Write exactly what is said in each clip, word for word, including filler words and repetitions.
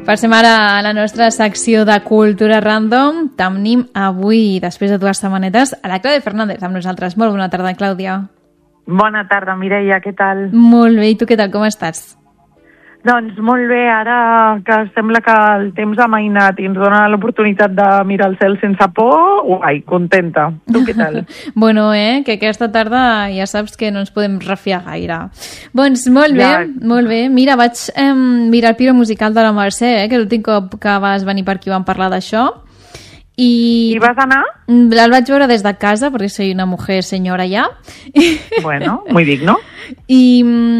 Passem ara a la nostra secció de Cultura Random. Tenim avui, després de dues setmanetes, a la Clàudia Fernández amb nosaltres. Molt bona tarda, Clàudia. Bona tarda, Mireia, què tal? Molt bé, i tu què tal, com estàs? Doncs molt bé, ara que sembla que el temps ha mainat i ens dona l'oportunitat de mirar el cel sense por, guai, contenta. Tu què tal? Bueno, eh, que aquesta tarda ja saps que no ens podem refiar gaire. Doncs molt bé, ja. molt bé. Mira, vaig eh, mirar el piro musical de la Mercè, eh, que l'últim cop que vas venir per aquí vam parlar d'això. I... I vas anar? El vaig veure des de casa, perquè soy una mujer senyora ja. Bueno, muy digno. I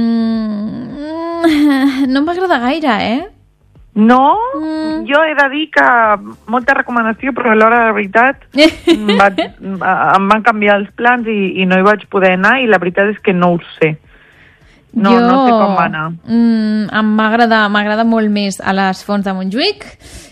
mm, no em va agradar gaire, eh? No? Mm. Jo he de dir que molta recomanació, però a l'hora de la veritat vaig, em van canviar els plans i, i no hi vaig poder anar, i la veritat és que no ho sé. No, jo, no sé com va anar. Mm, m'agrada m'agrada molt més a les Fonts de Montjuïc,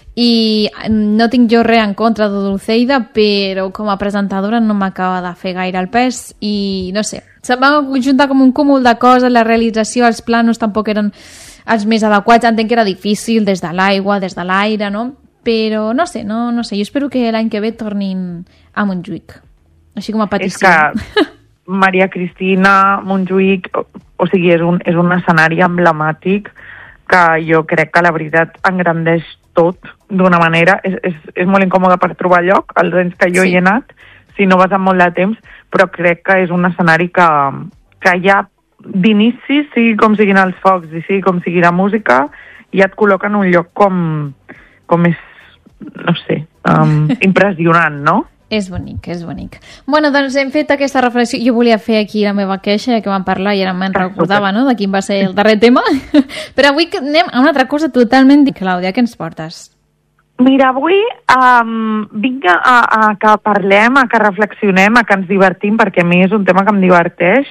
i no tinc jo res en contra de Dulceida, però com a presentadora no m'acaba de fer gaire el pes i no sé, se'm va juntar com un cúmul de coses, la realització, els planos tampoc eren els més adequats, entenc que era difícil des de l'aigua, des de l'aire, no? Però no sé, no, no sé, jo espero que l'any que ve tornin a Montjuïc, així com a petició. És que Maria Cristina, Montjuïc, o, o sigui, és un, és un escenari emblemàtic que jo crec que la veritat engrandeix tot d'una manera. És, és, és molt incòmode per trobar lloc, els anys que jo sí. hi he anat, si no vas amb molt de temps, però crec que és un escenari que, que ja d'inici, sigui com siguin els focs i sigui com sigui la música, ja et col·loca en un lloc com, com és, no sé, um, impressionant, no? És bonic, és bonic. Bueno, doncs hem fet aquesta reflexió. Jo volia fer aquí la meva queixa, que vam parlar i ara me'n recordava, no?, de quin va ser el darrer tema. Però avui anem a una altra cosa totalment diferent. Clàudia, què ens portes? Mira, avui um, vinc a, a que parlem, a que reflexionem, a que ens divertim, perquè a mi és un tema que em diverteix,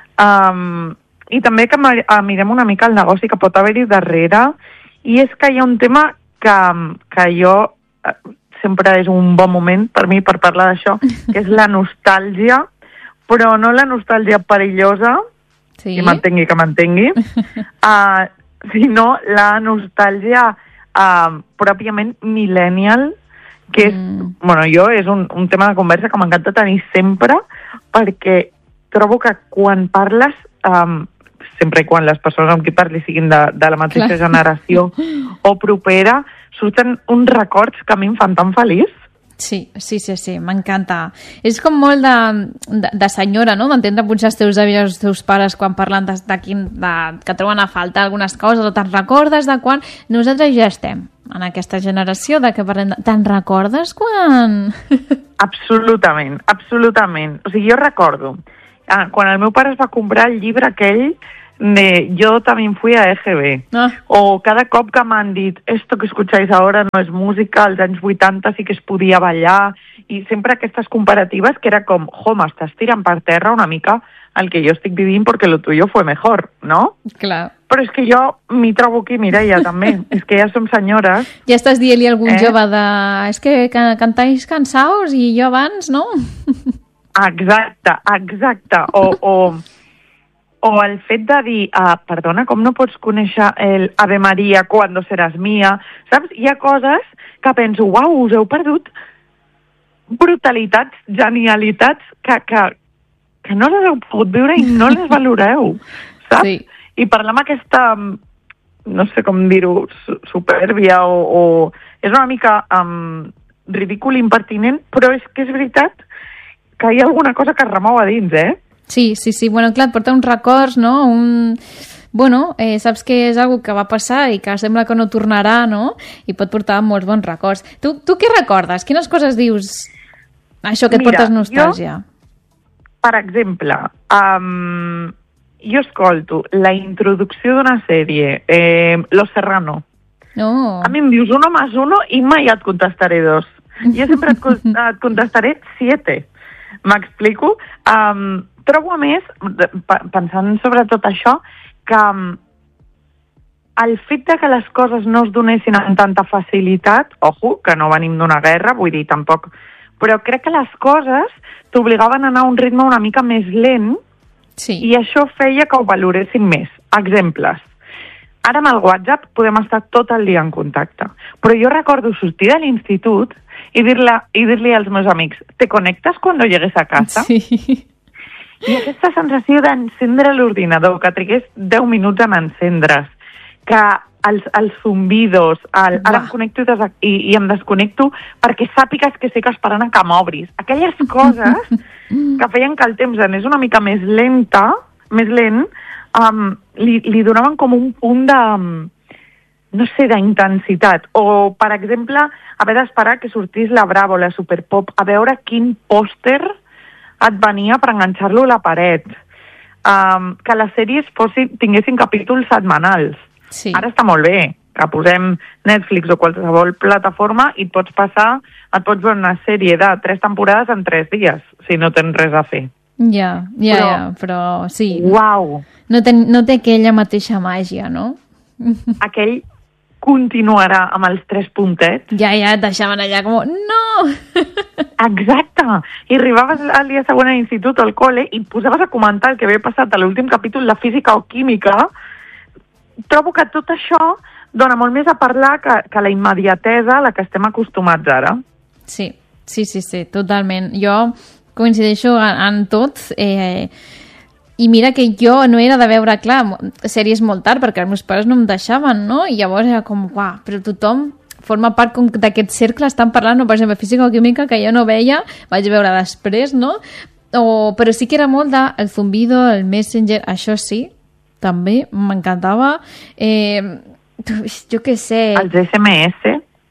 um, i també que mirem una mica el negoci que pot haver-hi darrere, i és que hi ha un tema que, que jo... sempre és un bon moment per mi per parlar d'això, que és la nostàlgia, però no la nostàlgia perillosa, sí? que m'entengui, que m'entengui, uh, sinó la nostàlgia uh, pròpiament millennial, que és, mm. bueno, jo és un, un tema de conversa que m'encanta tenir sempre, perquè trobo que quan parles, um, sempre i quan les persones amb qui parli siguin de, de la mateixa Clar. generació o propera, surten uns records que a mi em fan tan feliç. Sí, sí, sí, sí, m'encanta. És com molt de, de, de senyora, no?, d'entendre potser els teus avis i els teus pares quan parlen de, de, quin, de que troben a faltar algunes coses, o te'n recordes de quan... Nosaltres ja estem en aquesta generació de que parlem de... Te'n recordes quan... Absolutament, absolutament. O sigui, jo recordo, ah, quan el meu pare es va comprar el llibre aquell de Yo también fui a E G B, ah. o cada cop que m'han dit esto que escucháis ahora no és música, als anys vuitanta sí que es podia ballar, i sempre aquestes comparatives que era com, jo, m'estàs tirant per terra una mica el que jo estic vivint perquè lo tuyo fue mejor, no? Clar. Però és que jo m'hi trobo aquí, Mireia, també. És que ja som senyores. Ja estàs dient-li a algun eh? jove de... És que cantáis cansaos i jo abans, no? Exacte, exacte. O... o O el fet de dir, ah, perdona, com no pots conèixer el Ave Maria cuando seràs mia? Saps? Hi ha coses que penso, uau, us heu perdut brutalitats, genialitats, que, que, que no les heu pogut viure i no les valoreu, saps? Sí. I parlar amb aquesta, no sé com dir-ho, supèrbia o, o... És una mica um, ridícul, impertinent, però és que és veritat que hi ha alguna cosa que es remou a dins, eh? Sí, sí, sí. Bueno, clar, et porta uns records, no? Un... Bueno, eh, saps que és algo que va passar i que sembla que no tornarà, no? I pot portar molts bons records. Tu, tu què recordes? Quines coses dius? Això que et Mira, portes nostàlgia. Jo, per exemple, um, jo escolto la introducció d'una sèrie, eh, Los Serrano. Oh. A mi em dius uno más uno i mai et contestaré dos. Jo sempre et, et contestaré siete. M'explico? Um, trobo a més, pensant sobre tot això, que um, el fet de que les coses no es donessin amb tanta facilitat, ojo, que no venim d'una guerra, vull dir, tampoc, però crec que les coses t'obligaven a anar a un ritme una mica més lent, sí. i això feia que ho valoressin més. Exemples. ara amb el WhatsApp podem estar tot el dia en contacte. Però jo recordo sortir de l'institut i dir-li dir als meus amics, ¿te conectas cuando llegues a casa? Sí. I aquesta sensació d'encendre l'ordinador, que trigués deu minuts en encendre's, que els, els zumbidos, el, ara em connecto i, des, i, i em desconnecto perquè sàpigues que estic esperant a que m'obris. Aquelles coses que feien que el temps anés una mica més lenta, més lent, um, li, li donaven com un punt de, no sé, d'intensitat. O, per exemple, haver d'esperar que sortís la Bravo, la Superpop, a veure quin pòster et venia per enganxar-lo a la paret. Um, que les sèries fossin, tinguessin capítols setmanals. Sí. Ara està molt bé, que posem Netflix o qualsevol plataforma i et pots passar, et pots veure una sèrie de tres temporades en tres dies, si no tens res a fer. Ja, ja, però, ja, però sí. Uau! No, ten, no té aquella mateixa màgia, no? Aquell continuarà amb els tres puntets. Ja, ja, et deixaven allà com... No! Exacte! I arribaves al dia següent a l'institut o al col·le i et posaves a comentar el que havia passat a l'últim capítol de física o química. Trobo que tot això dona molt més a parlar que, que la immediatesa a la que estem acostumats ara. Sí, sí, sí, sí, totalment. Jo coincideixo en, en tot. Eh, I mira que jo no era de veure, clar, sèries molt tard, perquè els meus pares no em deixaven, no? I llavors era com, uah, però tothom forma part d'aquest cercle, estan parlant, no? Per exemple, física o química, que jo no veia, vaig veure després, no? O, però sí que era molt de el Zumbido, el Messenger, això sí, també m'encantava. Eh, jo què sé... Els esse eme esse?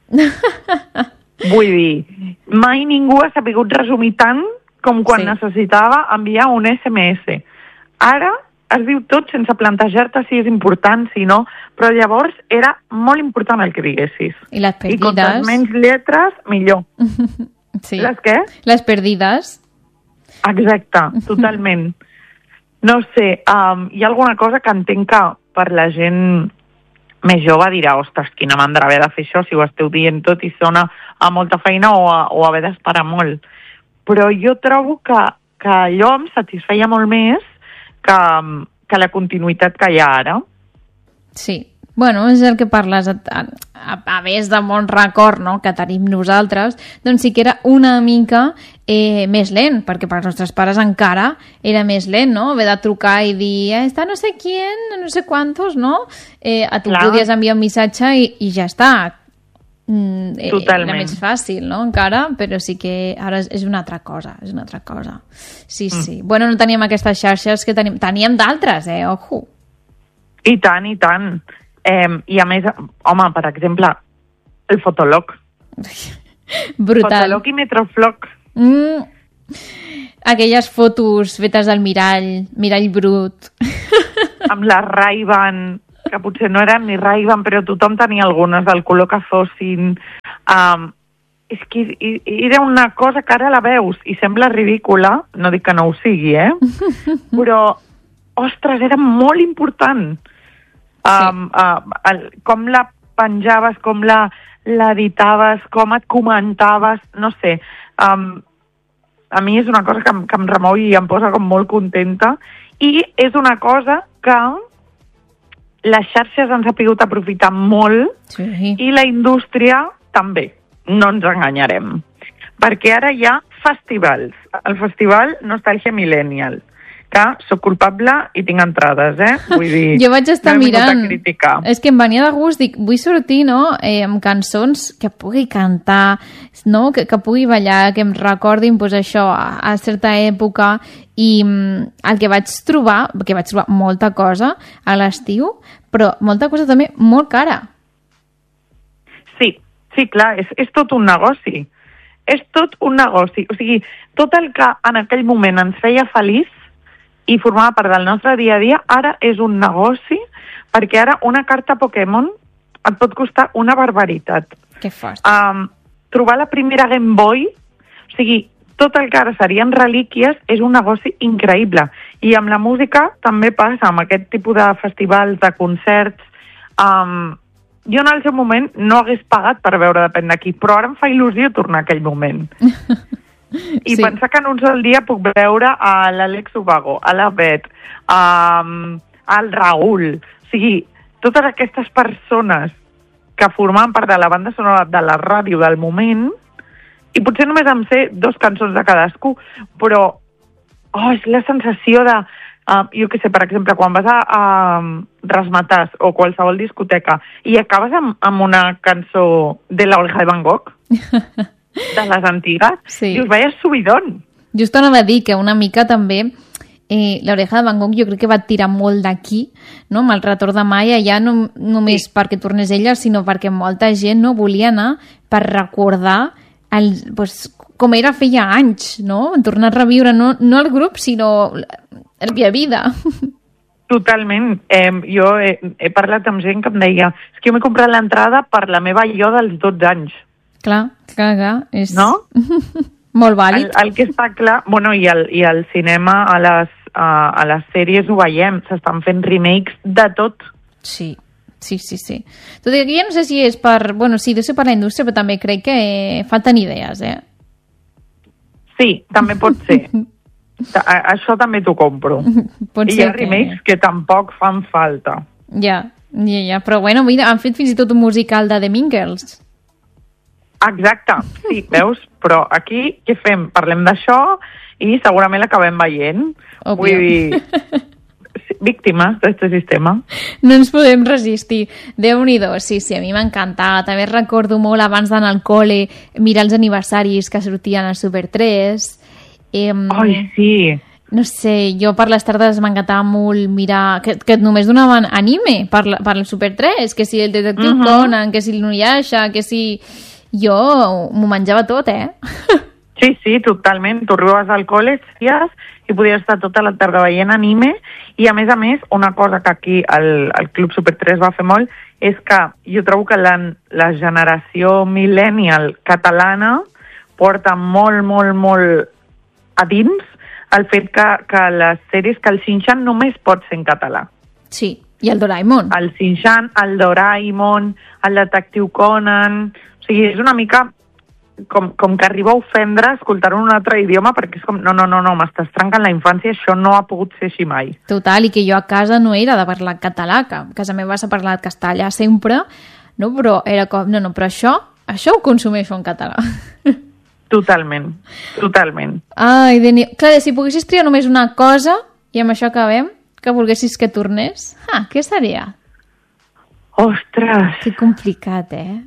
Vull dir, mai ningú ha sabut resumir tant com quan sí. necessitava enviar un esse eme esse. Ara es diu tot sense plantejar-te si és important, si no, però llavors era molt important el que diguessis. I les perdides. I quantes menys lletres, millor. Sí. Les què? Les perdides. Exacte, totalment. No sé, um, hi ha alguna cosa que entenc que per la gent més jove dirà, ostres, quina mandra haver de fer això si ho esteu dient tot i sona a molta feina o, a, o haver d'esperar molt. Però jo trobo que, que allò em satisfeia molt més que, que la continuïtat que hi ha ara. Sí. Bueno, és el que parles, a, a, a més de bon record, no?, que tenim nosaltres, doncs sí que era una mica eh, més lent, perquè per als nostres pares encara era més lent, no?, haver de trucar i dir, eh, està no sé quién, no sé quantos, no? Eh, a tu Clar. Podies enviar un missatge i, i ja està. Mm, Totalment. Era més fàcil, no?, encara, però sí que ara és, és una altra cosa, és una altra cosa. Sí, mm. sí. Bueno, no teníem aquestes xarxes que teníem, teníem d'altres, eh, ojo. I tant, i tant. Eh, I a més, home, per exemple, el Fotolog. Brutal. Fotolog i Metroflog. Mm. Aquelles fotos fetes al mirall, mirall brut. Amb la Ray-Ban, que potser no eren ni Ray-Ban, però tothom tenia algunes del color que fossin. Um, és que era una cosa que ara la veus i sembla ridícula, no dic que no ho sigui, eh? Però, ostres, era molt important. Um, uh, el, com la penjaves, com la l'editaves, com et comentaves, no sé. Um, a mi és una cosa que, que em remou i em posa com molt contenta. I és una cosa que les xarxes han sabut aprofitar molt sí. i la indústria també, no ens enganyarem. Perquè ara hi ha festivals. El festival Nostàlgia Millennial, que soc culpable i tinc entrades, eh? Vull dir, jo vaig estar no mirant, és que em venia de gust, dic, vull sortir, no?, eh, amb cançons que pugui cantar, no?, que, que pugui ballar, que em recordin, pues, això, a, a certa època, i mm, el que vaig trobar, que vaig trobar molta cosa a l'estiu, però molta cosa també molt cara. Sí, sí, clar, és, és tot un negoci. És tot un negoci. O sigui, tot el que en aquell moment ens feia feliç i formava part del nostre dia a dia, ara és un negoci, perquè ara una carta Pokémon et pot costar una barbaritat. Que fort. Um, trobar la primera Game Boy, o sigui, tot el que ara serien relíquies, és un negoci increïble. I amb la música també passa, amb aquest tipus de festivals, de concerts. Um, jo en el seu moment no hagués pagat per veure depèn de qui, però ara em fa il·lusió tornar a aquell moment. I sí. pensar que en un sol dia puc veure a l'Àlex Ubago, a la Bet, a, al Raül. O sigui, totes aquestes persones que formaven part de la banda sonora de la ràdio del moment, i potser només em sé dos cançons de cadascú, però oh, és la sensació de, uh, jo què sé, per exemple, quan vas a, a Razzmatazz o qualsevol discoteca i acabes amb, amb una cançó de La Oreja de Van Gogh, de les antigues, sí. dius, vaya subidón. Just anava a dir que una mica també eh, l'Oreja de Van Gogh jo crec que va tirar molt d'aquí, no? Amb el retorn de Maia, ja no només sí. perquè tornés ella, sinó perquè molta gent no volia anar per recordar el, pues, com era feia anys, no? Tornar a reviure no, no el grup, sinó la via vida. Totalment. Eh, jo he, he parlat amb gent que em deia és que jo m'he comprat l'entrada per la meva jo dels dotze anys. Clar, clar, clar. És... No? Molt vàlid. El, el que està clar... Bueno, i el, i el cinema, a les, a, a les sèries ho veiem. S'estan fent remakes de tot. Sí, sí, sí, sí. Tot i que ja no sé si és per... Bueno, sí, deu ser per la indústria, però també crec que eh, falten idees, eh? Sí, també pot ser. A, això també t'ho compro. Pot I ser hi ha remakes que... que tampoc fan falta. Ja, ja, ja. Però bueno, mira, han fet fins i tot un musical de The Mean Girls. Exacte, sí, veus? Però aquí què fem? Parlem d'això i segurament l'acabem veient. Òbvio. Vull dir, víctimes d'aquest sistema. No ens podem resistir. Déu-n'hi-do, sí, sí, a mi m'encantava. També recordo molt abans d'anar al col·le mirar els aniversaris que sortien al Super tres. Eh, Ai, sí. No sé, jo per les tardes m'encantava molt mirar... Que, que només donaven anime per, la, per el Super tres, que si el Detectiu uh-huh. Conan, que si l'Inuyasha, que si... Jo m'ho menjava tot, eh? Sí, sí, totalment. Tu arribaves al col·le i podies estar tota la tarda veient anime i, a més a més, una cosa que aquí el, el Club Super tres va fer molt és que jo trobo que la, la generació millennial catalana porta molt, molt, molt a dins el fet que, que les sèries, que el Shin-chan només pot ser en català. Sí, i el Doraemon. El Shin-chan, el Doraemon, el Detectiu Conan... O sigui, és una mica com, com que arriba a ofendre escoltar-ho en un altre idioma perquè és com, no, no, no, no m'estàs trencant la infància, això no ha pogut ser així mai. Total, i que jo a casa no era de parlar català, que a casa meva s'ha parlat castellà sempre, no? Però era com, no, no, però això, això ho consumeixo en català. Totalment, totalment. Ai, Dani, clar, si poguessis triar només una cosa, i amb això acabem, que volguessis que tornés, ah, què seria? Ostres! Que complicat, eh?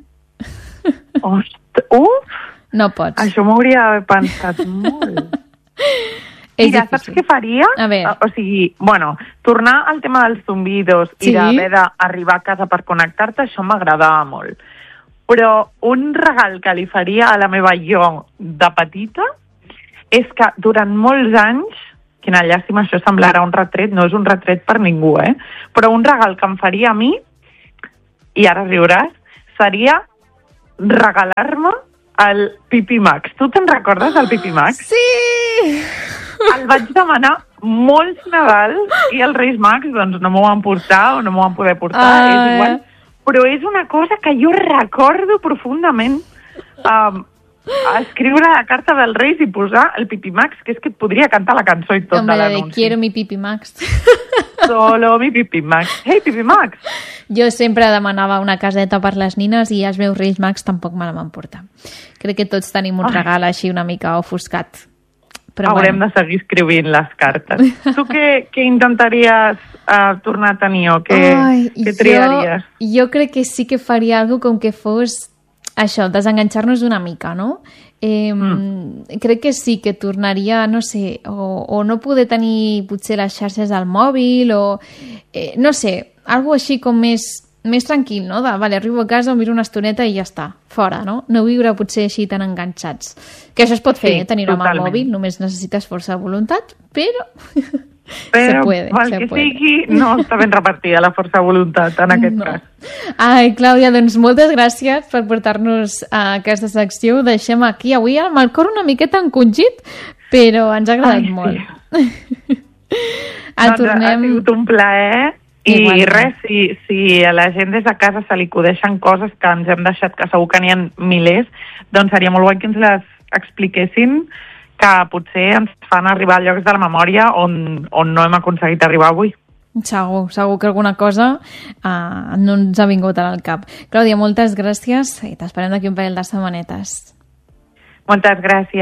Ostres, uf! No pots. Això m'hauria d'haver pensat molt. És Mira, difícil. saps què faria? A veure. O sigui, bueno, tornar al tema dels zumbidos Sí? i d'haver d'arribar a casa per connectar-te, això m'agradava molt. Però un regal que li faria a la meva jo de petita és que durant molts anys, quina llàstima, això semblarà un retret, no és un retret per ningú, eh? Però un regal que em faria a mi, i ara riuràs, seria regalar-me el Pipi Max. Tu te'n recordes del Pipi Max? Sí! El vaig demanar molts Nadals i els Reis Max doncs, no m'ho van portar o no m'ho van poder portar, Ah, és igual. Però és una cosa que jo recordo profundament. Um, escriure la carta dels Reis i posar el Pipi Max, que és que et podria cantar la cançó i tot Home, de de l'anunci. quiero mi Pipi Max. Solo mi Pipi Max. Hey, Pipi Max! Jo sempre demanava una caseta per les nines i els meus Reis Mags tampoc me la van portar. Crec que tots tenim un Ai. regal així una mica ofuscat. Però Haurem bueno. de seguir escrivint les cartes. Tu què, què intentaries uh, tornar a tenir o què, Ai, què triaries? Jo, jo crec que sí que faria alguna com que fos això, desenganxar-nos una mica, no? Eh, mm. Crec que sí que tornaria, no sé, o, o no poder tenir potser les xarxes al mòbil o, eh, no sé, algo així com més, més tranquil, no? De, vale, arribo a casa, miro una estoneta i ja està, fora, no? No viure potser així tan enganxats. Que això es pot fer, Sí, eh, tenir-ho amb el totalment. mòbil, només necessites força de voluntat, però... Però, se puede, pel se que puede. sigui, no està ben repartida la força de voluntat en aquest No. cas. Ai, Clàudia, doncs moltes gràcies per portar-nos a aquesta secció. Ho deixem aquí avui amb el cor una miqueta encongit, però ens ha agradat Ai, sí. molt. Doncs tornem... ha sigut un plaer i Igualment. res, si, si a la gent des de casa se li acudeixen coses que ens hem deixat, que segur que n'hi ha milers, doncs seria molt guai que ens les expliquessin, que potser ens fan arribar a llocs de la memòria on, on no hem aconseguit arribar avui. Segur, segur que alguna cosa uh, no ens ha vingut al cap. Clàudia, moltes gràcies i t'esperem d'aquí un parell de setmanetes. Moltes gràcies.